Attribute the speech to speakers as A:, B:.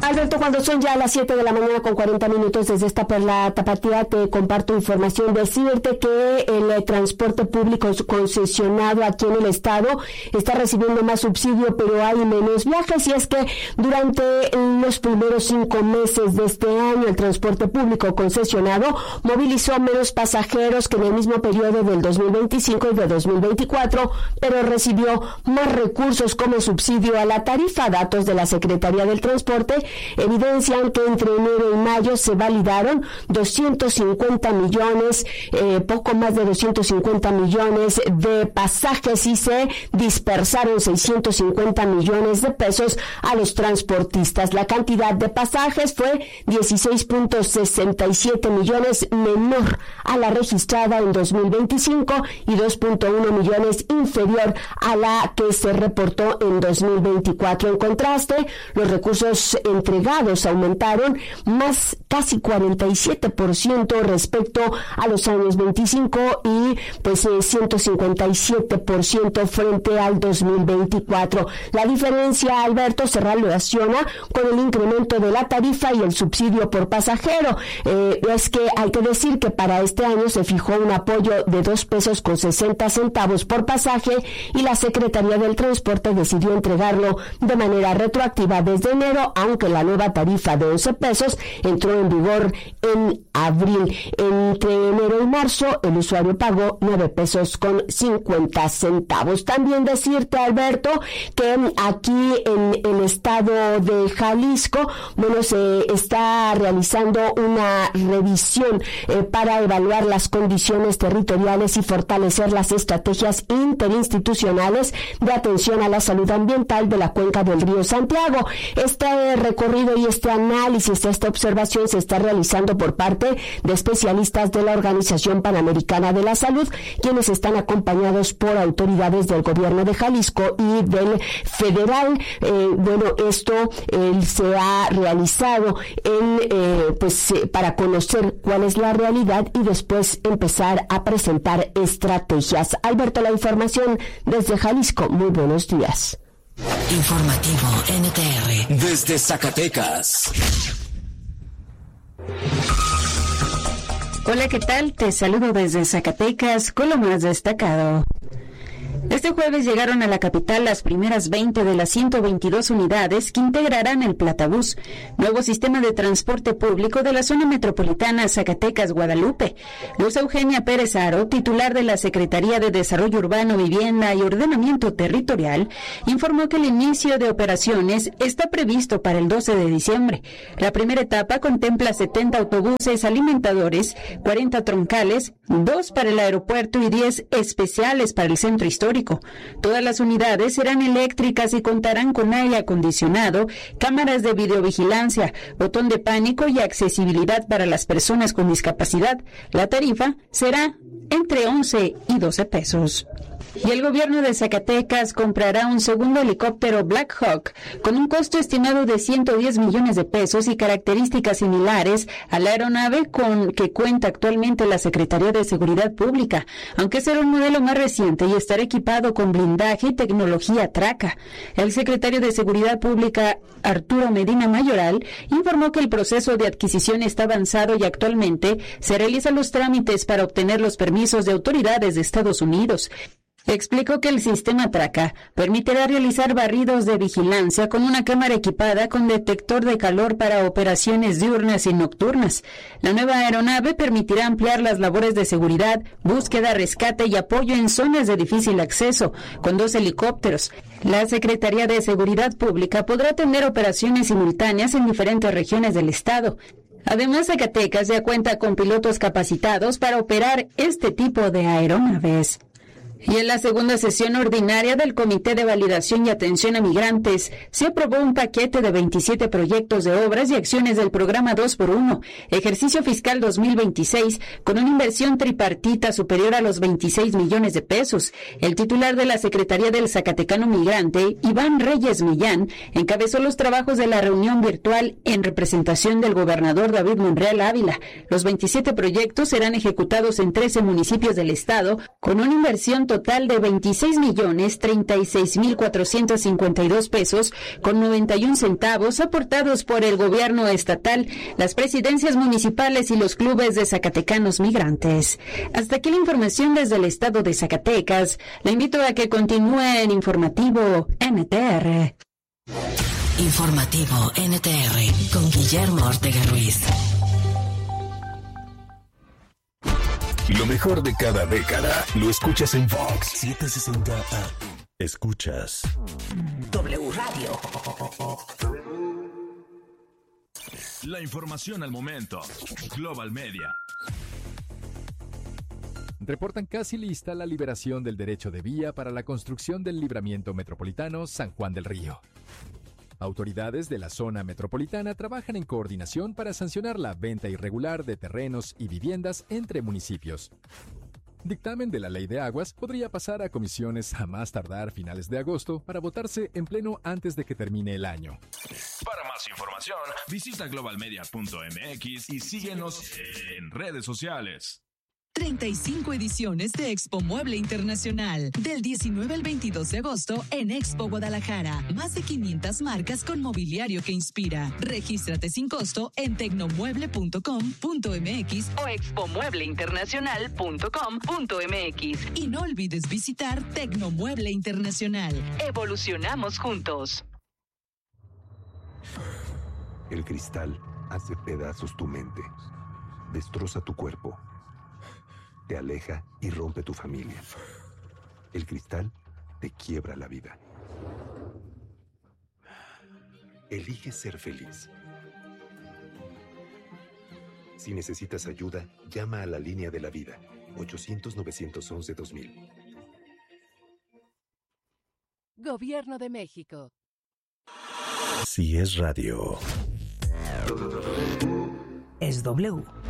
A: Alberto, cuando son ya las 7 de la mañana con 40 minutos desde esta Perla Tapatía, te comparto información. Decirte que el transporte público concesionado aquí en el estado está recibiendo más subsidio, pero hay menos viajes, y es que durante los primeros 5 meses de este año el transporte público concesionado movilizó menos pasajeros que en el mismo periodo del 2025 y de 2024, pero recibió más recursos como subsidio a la tarifa. Datos de la Secretaría del Transporte evidencian que entre enero y mayo se validaron 250 millones, poco más de 250 millones de pasajes, y se dispersaron 650 millones de pesos a los transportistas. La cantidad de pasajes fue 16.67 millones menor a la registrada en 2025 y 2.1 millones inferior a la que se reportó en 2024. En contraste, los recursos entregados aumentaron más casi 47% respecto a los años 25 y pues 157% frente al 2024. La diferencia, Alberto, se relaciona con el incremento de la tarifa y el subsidio por pasajero. Es que hay que decir que para este año se fijó un apoyo de 2 pesos con 60 centavos por pasaje, y la Secretaría del Transporte decidió entregarlo de manera retroactiva desde enero, aunque la nueva tarifa de 11 pesos entró en vigor en abril. Entre enero y marzo, el usuario pagó 9 pesos con 50 centavos. También decirte, Alberto, que aquí en el estado de Jalisco, bueno, se está realizando una revisión para evaluar las condiciones territoriales y fortalecer las estrategias interinstitucionales de atención a la salud ambiental de la cuenca del río Santiago. Este recorrido y este análisis, esta observación se está realizando por parte de especialistas de la Organización Panamericana de la Salud, quienes están acompañados por autoridades del gobierno de Jalisco y del federal. Esto se ha realizado para conocer cuál es la realidad y después empezar a presentar estrategias. Alberto, la información desde Jalisco. Muy buenos días.
B: Informativo NTR desde Zacatecas.
C: Hola, ¿qué tal? Te saludo desde Zacatecas con lo más destacado. Este jueves llegaron a la capital las primeras 20 de las 122 unidades que integrarán el Platabús, nuevo sistema de transporte público de la zona metropolitana Zacatecas-Guadalupe. Luz Eugenia Pérez Aro, titular de la Secretaría de Desarrollo Urbano, Vivienda y Ordenamiento Territorial, informó que el inicio de operaciones está previsto para el 12 de diciembre. La primera etapa contempla 70 autobuses alimentadores, 40 troncales, 2 para el aeropuerto y 10 especiales para el centro histórico. Todas las unidades serán eléctricas y contarán con aire acondicionado, cámaras de videovigilancia, botón de pánico y accesibilidad para las personas con discapacidad. La tarifa será entre 11 y 12 pesos. Y el gobierno de Zacatecas comprará un segundo helicóptero Black Hawk con un costo estimado de 110 millones de pesos y características similares a la aeronave con que cuenta actualmente la Secretaría de Seguridad Pública, aunque será un modelo más reciente y estará equipado con blindaje y tecnología Traca. El secretario de Seguridad Pública, Arturo Medina Mayoral, informó que el proceso de adquisición está avanzado y actualmente se realizan los trámites para obtener los permisos de autoridades de Estados Unidos. Explicó que el sistema Traca permitirá realizar barridos de vigilancia con una cámara equipada con detector de calor para operaciones diurnas y nocturnas. La nueva aeronave permitirá ampliar las labores de seguridad, búsqueda, rescate y apoyo en zonas de difícil acceso, con 2 helicópteros. La Secretaría de Seguridad Pública podrá tener operaciones simultáneas en diferentes regiones del estado. Además, Zacatecas ya cuenta con pilotos capacitados para operar este tipo de aeronaves. Y en la segunda sesión ordinaria del Comité de Validación y Atención a Migrantes se aprobó un paquete de 27 proyectos de obras y acciones del programa 2x1, ejercicio fiscal 2026, con una inversión tripartita superior a los 26 millones de pesos. El titular de la Secretaría del Zacatecano Migrante, Iván Reyes Millán, encabezó los trabajos de la reunión virtual en representación del gobernador David Monreal Ávila. Los 27 proyectos serán ejecutados en 13 municipios del estado, con una inversión total de 26,036,452 pesos con 91 centavos aportados por el gobierno estatal, las presidencias municipales y los clubes de zacatecanos migrantes. Hasta aquí la información desde el estado de Zacatecas. La invito a que continúe en Informativo NTR.
B: Informativo NTR con Guillermo Ortega Ruiz.
D: Lo mejor de cada década lo escuchas en Vox 760 AM. Escuchas
B: W Radio.
D: La información al momento. Global Media.
E: Reportan casi lista la liberación del derecho de vía para la construcción del libramiento metropolitano San Juan del Río. Autoridades de la zona metropolitana trabajan en coordinación para sancionar la venta irregular de terrenos y viviendas entre municipios. Dictamen de la Ley de Aguas podría pasar a comisiones a más tardar finales de agosto para votarse en pleno antes de que termine el año.
D: Para más información, visita globalmedia.mx y síguenos en redes sociales.
F: 35 ediciones de Expo Mueble Internacional, del 19 al 22 de agosto en Expo Guadalajara. Más de 500 marcas con mobiliario que inspira. Regístrate sin costo en tecnomueble.com.mx o expomuebleinternacional.com.mx. Y no olvides visitar Tecnomueble Internacional. Evolucionamos juntos.
G: El cristal hace pedazos tu mente, destroza tu cuerpo, te aleja y rompe tu familia. El cristal te quiebra la vida. Elige ser feliz. Si necesitas ayuda, llama a la línea de la vida, 800-911-2000.
H: Gobierno de México.
D: Si es radio.
I: Es W.